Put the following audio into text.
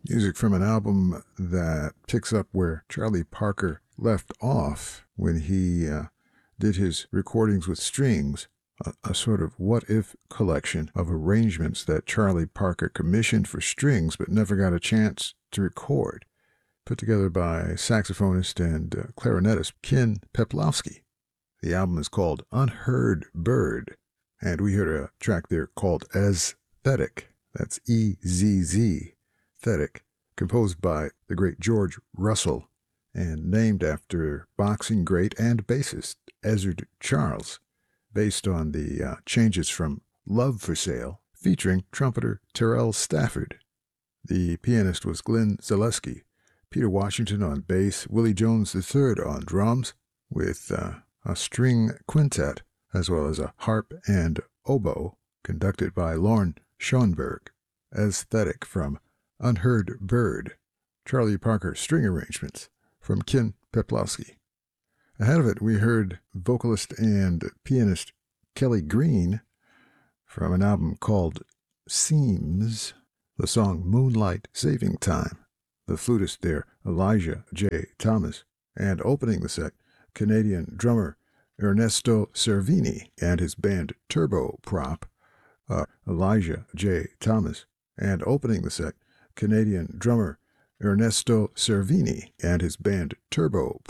Music from an album that picks up where Charlie Parker left off when he did his recordings with strings, a sort of what-if collection of arrangements that Charlie Parker commissioned for strings but never got a chance to record, put together by saxophonist and clarinetist Ken Peplowski. The album is called Unheard Bird, and we heard a track there called Aesthetic. That's E-Z-Z, Thetic, composed by the great George Russell and named after boxing great and bassist Ezzard Charles, based on the changes from Love for Sale, featuring trumpeter Terrell Stafford. The pianist was Glenn Zaleski, Peter Washington on bass, Willie Jones III on drums, with a string quintet, as well as a harp and oboe, conducted by Lorne Schoenberg. Aesthetic from Unheard Bird, Charlie Parker string arrangements from Ken Peplowski. Ahead of it, we heard vocalist and pianist Kelly Green from an album called Seams, the song Moonlight Saving Time. The flutist there, Elijah J. Thomas, and opening the set, Canadian drummer Ernesto Cervini and his band Turbo Prop, Elijah J. Thomas, and opening the set, Canadian drummer Ernesto Cervini and his band Turbo